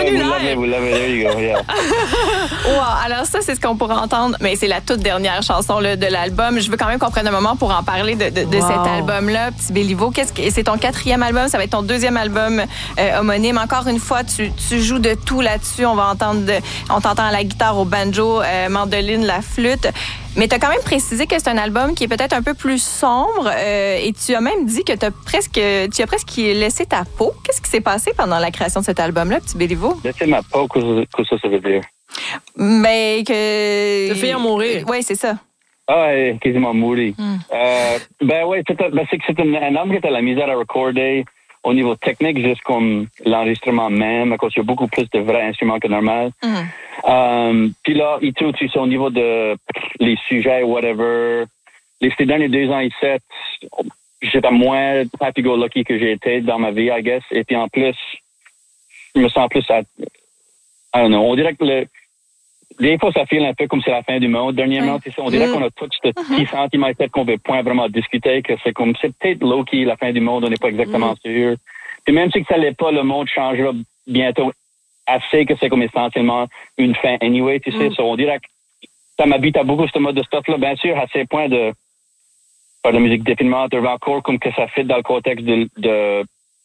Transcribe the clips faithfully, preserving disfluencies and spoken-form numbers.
cellulaire. Vous l'avez, vous l'avez, there you go, yeah. Wow, alors ça, c'est ce qu'on pourra entendre, mais c'est la toute dernière chanson là, de l'album. Je veux quand même qu'on prenne un moment pour en parler de, de, de wow. cet album-là, Petit Béliveau. Qu'est-ce que, c'est ton quatrième album, ça va être ton deuxième album euh, homonyme. Encore une fois, tu, tu joues de tout là-dessus. On va entendre, de, on t'entend à la guitare, au banjo, euh, mandoline, la flûte. Mais tu as quand même précisé que c'est un album qui est peut-être un peu plus sombre euh, et tu as même dit que t'as presque, tu as presque laissé ta peau. Qu'est-ce qui s'est passé pendant la création de cet album-là, Petit Béliveau? Laissez ma peau, qu'est-ce que ça, ça veut dire? Mais que... Te faire mourir. Oui, c'est ça. Ah, ouais, quasiment mourir. Mm. Euh, ben oui, c'est, ben, c'est que c'est un, un album qui a la misère à recorder au niveau technique, juste comme l'enregistrement même, à cause qu'il y a beaucoup plus de vrais instruments que normal. Mm. Euh, puis là, il trouve tu sais, au niveau de les sujets, whatever. Les, ces derniers deux ans, ici, j'étais moins happy-go-lucky que j'ai été dans ma vie, I guess. Et puis en plus, je me sens plus à... I don't know, on dirait que le... Des fois, ça file un peu comme c'est la fin du monde. Dernièrement, oui. On dirait mm. qu'on a tout ce petit mm-hmm. sentiment qu'on ne veut point vraiment discuter, que c'est comme, c'est peut-être low-key, la fin du monde, on n'est pas exactement mm. sûr. Puis même si ça l'est pas, le monde changera bientôt assez que c'est comme essentiellement une fin anyway, tu sais. Mm. So, on dirait que ça m'habite à beaucoup ce mode de stuff-là, bien sûr, à ces points de faire de la musique défilement, de encore comme que ça fit dans le contexte de, de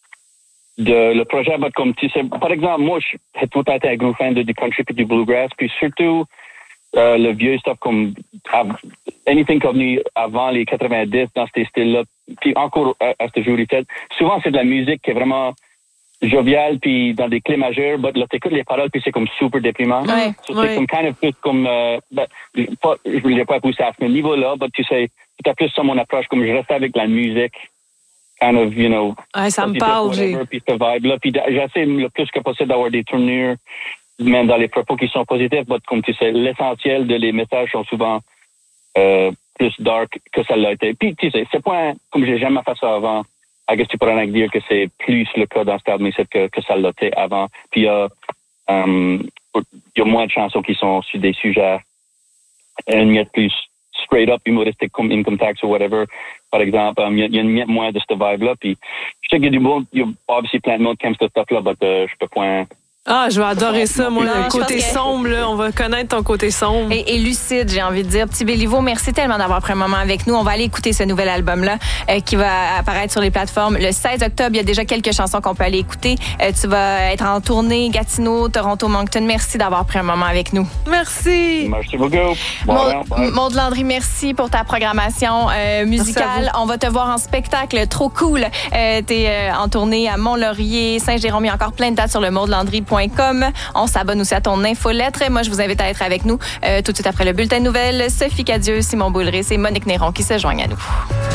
de le projet, but comme tu sais, par exemple, moi, je suis tout à fait un gros fan de, du country et du bluegrass, puis surtout euh, le vieux stuff comme av- anything comme venu avant les quatre-vingt-dix dans ces styles-là, puis encore à, à ce jour, souvent c'est de la musique qui est vraiment joviale, puis dans des clés majeures, but là, t'écoutes les paroles, puis c'est comme super déprimant. Ouais, so, ouais. C'est comme kind of plus comme, euh, ben, pas, je ne l'ai pas poussé à ce niveau-là, but tu sais, c'est plus ça mon approche, comme je reste avec la musique. Kind of, you know, ouais, ça me parle, j'ai... Puis ce vibe-là. Puis j'essaie le plus que possible d'avoir des tournures, même dans les propos qui sont positifs, mais comme tu sais, l'essentiel de les messages sont souvent euh, plus dark que ça l'a été. Puis tu sais, c'est pas un, comme j'ai jamais fait ça avant, I guess tu pourrais dire que c'est plus le cas dans cet album que, que ça l'a été avant. Puis il y a, um, y a moins de chansons qui sont sur des sujets une miette plus straight up humoristique comme Income Tax ou whatever. Par exemple, il um, y, y a une miette moins de ce vibe-là. Puis je sais qu'il y a du bon, il y a obviously plein de monde qui aime ce stuff-là, mais uh, je peux point... Ah, je vais adorer ça, moi, non, le côté sombre, là. On va connaître ton côté sombre. Et, et lucide, j'ai envie de dire. Petit Béliveau, merci tellement d'avoir pris un moment avec nous. On va aller écouter ce nouvel album-là euh, qui va apparaître sur les plateformes le seize octobre. Il y a déjà quelques chansons qu'on peut aller écouter. Euh, tu vas être en tournée Gatineau, Toronto, Moncton. Merci d'avoir pris un moment avec nous. Merci. Merci beaucoup. Maud, Maud Landry, merci pour ta programmation euh, musicale. On va te voir en spectacle. Trop cool. Euh, t'es euh, en tournée à Mont-Laurier, Saint-Jérôme. Il y a encore plein de dates sur le maud landry point com. On s'abonne aussi à ton infolettre. Moi, je vous invite à être avec nous euh, tout de suite après le bulletin de nouvelles. Sophie Cadieux, Simon Boulré, c'est Monique Néron qui se joignent à nous.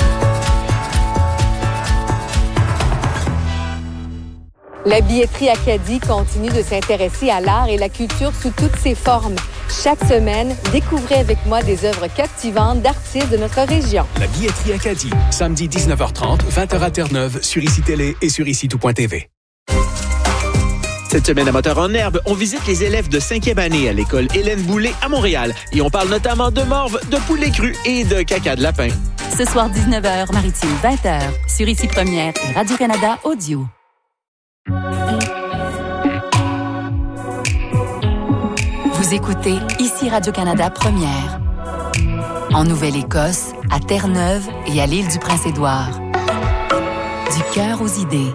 La billetterie Acadie continue de s'intéresser à l'art et la culture sous toutes ses formes. Chaque semaine, découvrez avec moi des œuvres captivantes d'artistes de notre région. La billetterie Acadie, samedi dix-neuf heures trente, vingt heures à Terre-Neuve, sur Ici Télé et sur ici tout point t v. Cette semaine à Moteur en Herbe, on visite les élèves de cinquième année à l'école Hélène Boulay à Montréal. Et on parle notamment de morve, de poulet cru et de caca de lapin. Ce soir, dix-neuf heures, Maritime, vingt heures, sur Ici Première et Radio-Canada Audio. Vous écoutez Ici Radio-Canada Première. En Nouvelle-Écosse, à Terre-Neuve et à l'île du Prince-Édouard. Du cœur aux idées.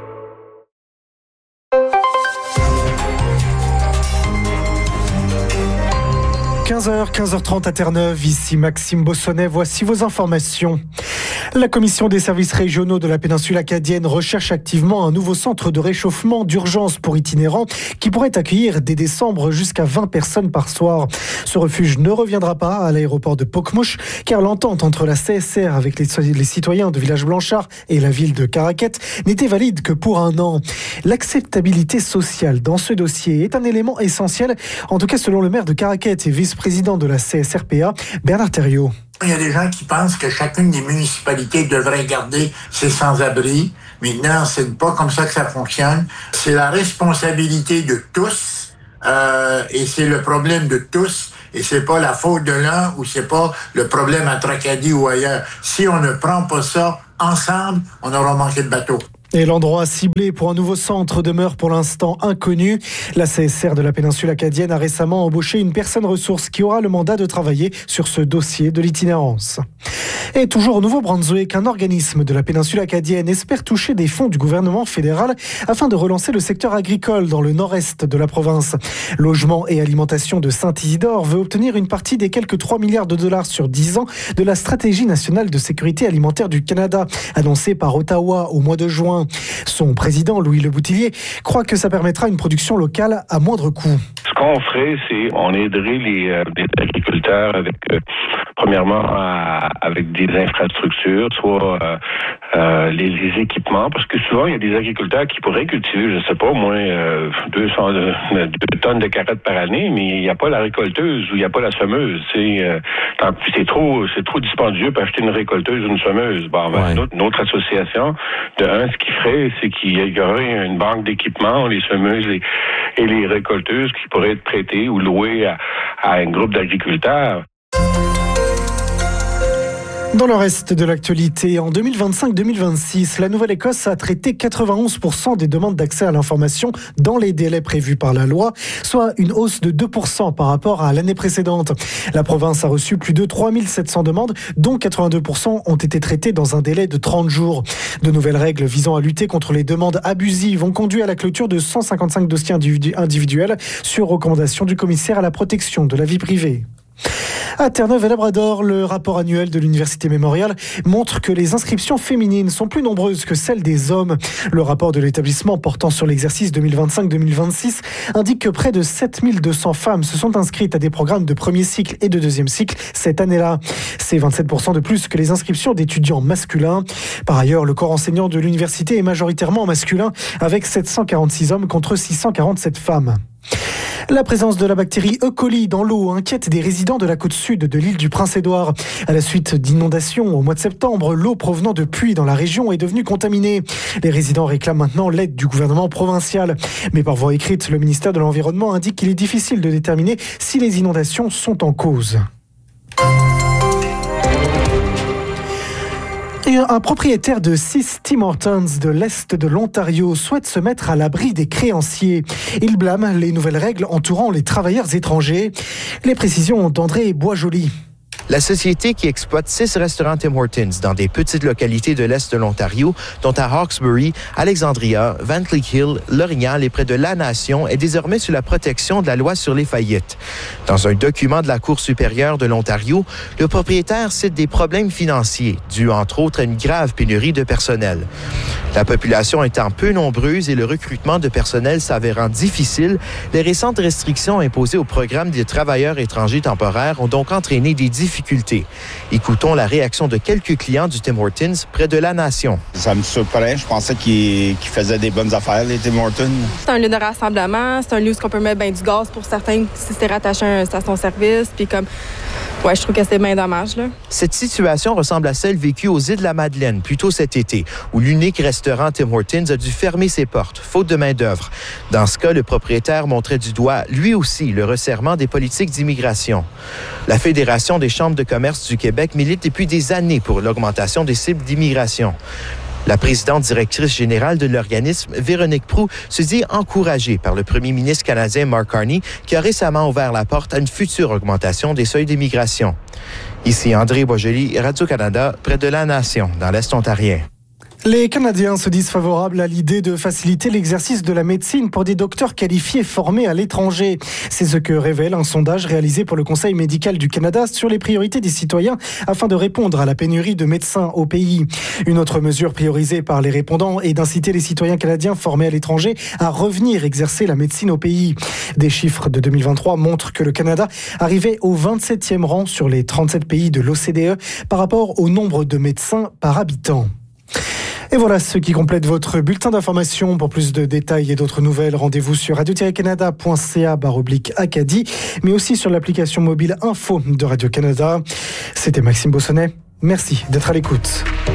quinze heures, quinze heures trente à Terre-Neuve, ici Maxime Bossonnet, voici vos informations. La Commission des services régionaux de la péninsule acadienne recherche activement un nouveau centre de réchauffement d'urgence pour itinérants qui pourrait accueillir dès décembre jusqu'à vingt personnes par soir. Ce refuge ne reviendra pas à l'aéroport de Pokemouche car l'entente entre la C S R avec les, les citoyens de Village Blanchard et la ville de Caraquet n'était valide que pour un an. L'acceptabilité sociale dans ce dossier est un élément essentiel, en tout cas selon le maire de Caraquet et vice-président de la C S R P A, Bernard Thériault. Il y a des gens qui pensent que chacune des municipalités devrait garder ses sans-abri. Maintenant, c'est pas comme ça que ça fonctionne. C'est la responsabilité de tous euh, et c'est le problème de tous. Et c'est pas la faute de l'un ou c'est pas le problème à Tracadie ou ailleurs. Si on ne prend pas ça ensemble, on aura manqué de bateau. Et l'endroit ciblé pour un nouveau centre demeure pour l'instant inconnu. La C S R de la péninsule acadienne a récemment embauché une personne ressource qui aura le mandat de travailler sur ce dossier de l'itinérance. Et toujours au Nouveau-Brunswick, un organisme de la péninsule acadienne espère toucher des fonds du gouvernement fédéral afin de relancer le secteur agricole dans le nord-est de la province. Logement et alimentation de Saint-Isidore veut obtenir une partie des quelques trois milliards de dollars sur dix ans de la stratégie nationale de sécurité alimentaire du Canada, annoncée par Ottawa au mois de juin. Son président, Louis Leboutillier, croit que ça permettra une production locale à moindre coût. Ce qu'on ferait, c'est on aiderait les, euh, les agriculteurs avec, euh, premièrement, à, avec des infrastructures, soit euh, euh, les, les équipements, parce que souvent, il y a des agriculteurs qui pourraient cultiver, je sais pas, au moins euh, deux cents deux tonnes de carottes par année, mais il n'y a pas la récolteuse ou il n'y a pas la semeuse. C'est, euh, c'est, trop, c'est trop dispendieux pour acheter une récolteuse ou une semeuse. Bon, ben, ouais. notre, notre association, de un, ce qu'il ferait, c'est qu'il y aurait une banque d'équipements, les semeuses et, et les récolteuses qui pourraient être prêtées ou louées à, à un groupe d'agriculteurs. Dans le reste de l'actualité, en deux mille vingt-cinq deux mille vingt-six, la Nouvelle-Écosse a traité quatre-vingt-onze pour cent des demandes d'accès à l'information dans les délais prévus par la loi, soit une hausse de deux pour cent par rapport à l'année précédente. La province a reçu plus de trois mille sept cents demandes, dont quatre-vingt-deux pour cent ont été traitées dans un délai de trente jours. De nouvelles règles visant à lutter contre les demandes abusives ont conduit à la clôture de cent cinquante-cinq dossiers individuels sur recommandation du commissaire à la protection de la vie privée. À Terre-Neuve et Labrador, le rapport annuel de l'Université Mémorial montre que les inscriptions féminines sont plus nombreuses que celles des hommes. Le rapport de l'établissement portant sur l'exercice deux mille vingt-cinq deux mille vingt-six indique que près de sept mille deux cents femmes se sont inscrites à des programmes de premier cycle et de deuxième cycle cette année-là. C'est vingt-sept pour cent de plus que les inscriptions d'étudiants masculins. Par ailleurs, le corps enseignant de l'université est majoritairement masculin, avec sept cent quarante-six hommes contre six cent quarante-sept femmes. La présence de la bactérie E. coli dans l'eau inquiète des résidents de la côte sud de l'île du Prince-Édouard. À la suite d'inondations au mois de septembre, l'eau provenant de puits dans la région est devenue contaminée. Les résidents réclament maintenant l'aide du gouvernement provincial. Mais par voie écrite, le ministère de l'Environnement indique qu'il est difficile de déterminer si les inondations sont en cause. Et un propriétaire de six Tim Hortons de l'Est de l'Ontario souhaite se mettre à l'abri des créanciers. Il blâme les nouvelles règles entourant les travailleurs étrangers. Les précisions d'André Boisjoli. La société qui exploite six restaurants Tim Hortons dans des petites localités de l'Est de l'Ontario, dont à Hawkesbury, Alexandria, Van Cleek Hill, L'Orignal et près de La Nation, est désormais sous la protection de la loi sur les faillites. Dans un document de la Cour supérieure de l'Ontario, le propriétaire cite des problèmes financiers, dus entre autres à une grave pénurie de personnel. La population étant peu nombreuse et le recrutement de personnel s'avérant difficile, les récentes restrictions imposées au programme des travailleurs étrangers temporaires ont donc entraîné des difficultés. Écoutons la réaction de quelques clients du Tim Hortons près de La Nation. Ça me surprend. Je pensais qu'ils, qu'ils faisaient des bonnes affaires, les Tim Hortons. C'est un lieu de rassemblement. C'est un lieu où on peut mettre ben, du gaz pour certains si c'est rattaché à une station-service. Puis comme, ouais, je trouve que c'est bien dommage. Là. Cette situation ressemble à celle vécue aux Îles-de-la-Madeleine plus tôt cet été, où l'unique restaurant Tim Hortons a dû fermer ses portes, faute de main-d'œuvre. Dans ce cas, le propriétaire montrait du doigt, lui aussi, le resserrement des politiques d'immigration. La Fédération des chambres de commerce du Québec milite depuis des années pour l'augmentation des cibles d'immigration. La présidente directrice générale de l'organisme, Véronique Proulx, se dit encouragée par le premier ministre canadien Mark Carney, qui a récemment ouvert la porte à une future augmentation des seuils d'immigration. Ici André Boisjoli, Radio-Canada, près de La Nation, dans l'Est ontarien. Les Canadiens se disent favorables à l'idée de faciliter l'exercice de la médecine pour des docteurs qualifiés formés à l'étranger. C'est ce que révèle un sondage réalisé pour le Conseil médical du Canada sur les priorités des citoyens afin de répondre à la pénurie de médecins au pays. Une autre mesure priorisée par les répondants est d'inciter les citoyens canadiens formés à l'étranger à revenir exercer la médecine au pays. Des chiffres de deux mille vingt-trois montrent que le Canada arrivait au vingt-septième rang sur les trente-sept pays de l'O C D E par rapport au nombre de médecins par habitant. Et voilà ce qui complète votre bulletin d'information. Pour plus de détails et d'autres nouvelles, rendez-vous sur radio tiret canada point c a barre oblique Acadie, mais aussi sur l'application mobile Info de Radio-Canada. C'était Maxime Bossonnet. Merci d'être à l'écoute.